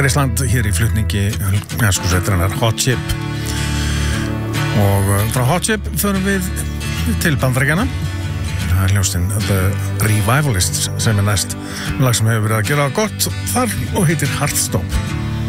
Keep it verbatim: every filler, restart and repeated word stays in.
Graceland hér í flutningi enskusveitarinnar Hot Chip og frá Hot Chip förum við til Bandaríkjanna. Það er hljómsveitin The Revivalists sem er næst lag sem hefur verið að gera gott þar og heitir Hearthstone.